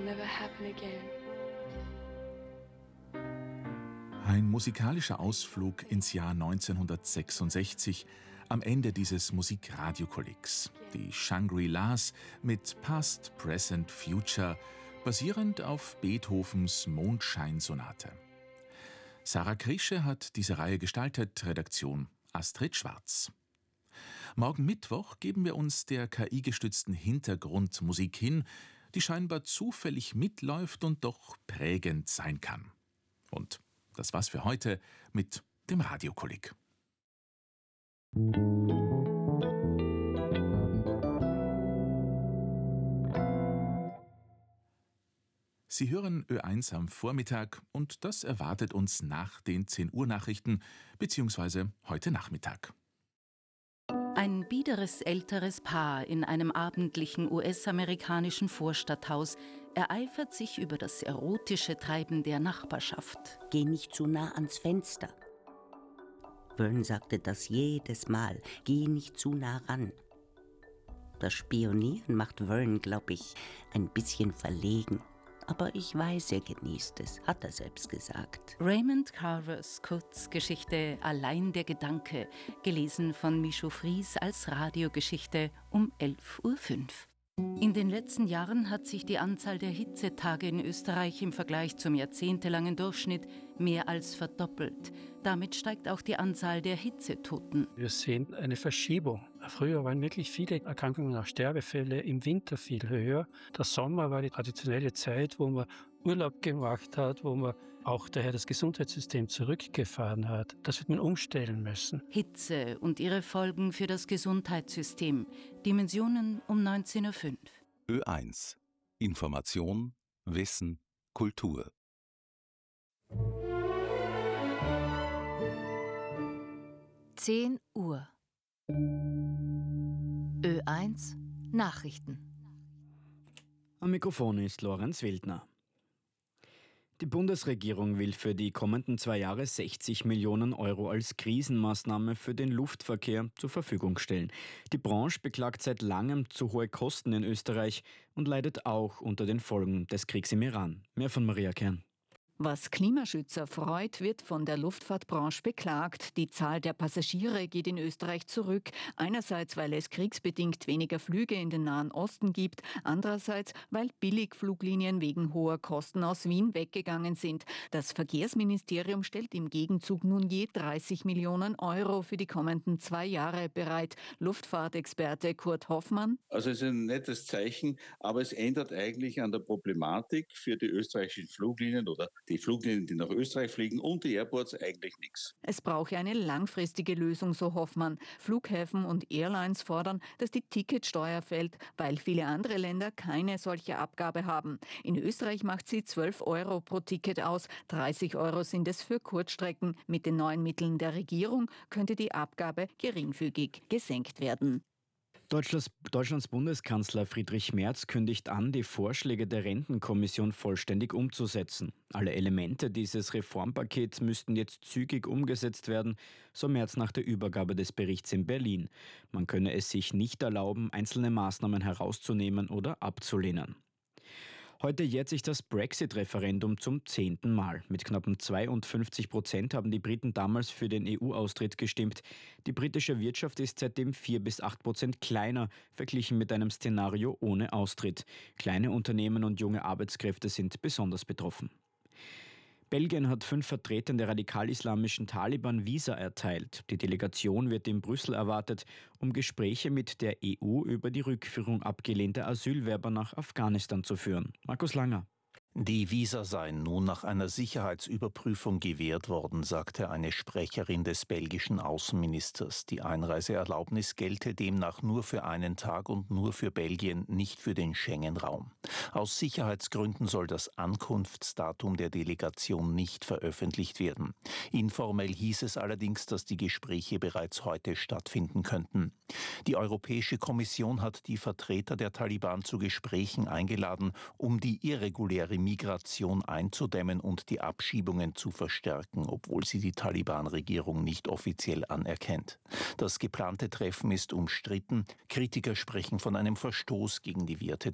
never happen again. Ein musikalischer Ausflug ins Jahr 1966 am Ende dieses Musikradiokollegs. Die Shangri-Las mit Past, Present, Future, basierend auf Beethovens Mondscheinsonate. Sarah Krische hat diese Reihe gestaltet, Redaktion Astrid Schwarz. Morgen Mittwoch geben wir uns der KI-gestützten Hintergrundmusik hin, die scheinbar zufällig mitläuft und doch prägend sein kann. Und das war's für heute mit dem Radiokolleg. Sie hören Ö1 am Vormittag und das erwartet uns nach den 10 Uhr Nachrichten bzw. heute Nachmittag. Ein biederes älteres Paar in einem abendlichen US-amerikanischen Vorstadthaus ereifert sich über das erotische Treiben der Nachbarschaft. Geh nicht zu nah ans Fenster. Vern sagte das jedes Mal. Geh nicht zu nah ran. Das Spionieren macht Vern, glaube ich, ein bisschen verlegen. Aber ich weiß, er genießt es, hat er selbst gesagt. Raymond Carvers Kurzgeschichte Allein der Gedanke, gelesen von Micho Fries als Radiogeschichte um 11.05 Uhr. In den letzten Jahren hat sich die Anzahl der Hitzetage in Österreich im Vergleich zum jahrzehntelangen Durchschnitt mehr als verdoppelt. Damit steigt auch die Anzahl der Hitzetoten. Wir sehen eine Verschiebung. Früher waren wirklich viele Erkrankungen, auch Sterbefälle, im Winter viel höher. Der Sommer war die traditionelle Zeit, wo man Urlaub gemacht hat, wo man auch daher das Gesundheitssystem zurückgefahren hat. Das wird man umstellen müssen. Hitze und ihre Folgen für das Gesundheitssystem. Dimensionen um 19.05 Uhr. Ö1. Information, Wissen, Kultur. Uhr. Ö1 Nachrichten. Am Mikrofon ist Lorenz Wildner. Die Bundesregierung will für die kommenden 2 Jahre 60 Millionen Euro als Krisenmaßnahme für den Luftverkehr zur Verfügung stellen. Die Branche beklagt seit langem zu hohe Kosten in Österreich und leidet auch unter den Folgen des Kriegs im Iran. Mehr von Maria Kern. Was Klimaschützer freut, wird von der Luftfahrtbranche beklagt. Die Zahl der Passagiere geht in Österreich zurück. Einerseits, weil es kriegsbedingt weniger Flüge in den Nahen Osten gibt. Andererseits, weil Billigfluglinien wegen hoher Kosten aus Wien weggegangen sind. Das Verkehrsministerium stellt im Gegenzug nun je 30 Millionen Euro für die kommenden 2 Jahre bereit. Luftfahrtexperte Kurt Hoffmann. Also es ist ein nettes Zeichen, aber es ändert eigentlich an der Problematik für die österreichischen Fluglinie oder die Fluglinien, die nach Österreich fliegen und die Airports eigentlich nichts. Es brauche eine langfristige Lösung, so Hoffmann. Flughäfen und Airlines fordern, dass die Ticketsteuer fällt, weil viele andere Länder keine solche Abgabe haben. In Österreich macht sie 12 Euro pro Ticket aus. 30 Euro sind es für Kurzstrecken. Mit den neuen Mitteln der Regierung könnte die Abgabe geringfügig gesenkt werden. Deutschlands Bundeskanzler Friedrich Merz kündigt an, die Vorschläge der Rentenkommission vollständig umzusetzen. Alle Elemente dieses Reformpakets müssten jetzt zügig umgesetzt werden, so Merz nach der Übergabe des Berichts in Berlin. Man könne es sich nicht erlauben, einzelne Maßnahmen herauszunehmen oder abzulehnen. Heute jährt sich das Brexit-Referendum zum 10. Mal. Mit knappen 52% haben die Briten damals für den EU-Austritt gestimmt. Die britische Wirtschaft ist seitdem 4-8% kleiner, verglichen mit einem Szenario ohne Austritt. Kleine Unternehmen und junge Arbeitskräfte sind besonders betroffen. Belgien hat 5 Vertretern der radikal-islamischen Taliban Visa erteilt. Die Delegation wird in Brüssel erwartet, um Gespräche mit der EU über die Rückführung abgelehnter Asylwerber nach Afghanistan zu führen. Markus Langer. Die Visa seien nun nach einer Sicherheitsüberprüfung gewährt worden, sagte eine Sprecherin des belgischen Außenministers. Die Einreiseerlaubnis gelte demnach nur für einen Tag und nur für Belgien, nicht für den Schengen-Raum. Aus Sicherheitsgründen soll das Ankunftsdatum der Delegation nicht veröffentlicht werden. Informell hieß es allerdings, dass die Gespräche bereits heute stattfinden könnten. Die Europäische Kommission hat die Vertreter der Taliban zu Gesprächen eingeladen, um die irreguläre Migration einzudämmen und die Abschiebungen zu verstärken, obwohl sie die Taliban-Regierung nicht offiziell anerkennt. Das geplante Treffen ist umstritten. Kritiker sprechen von einem Verstoß gegen die Werte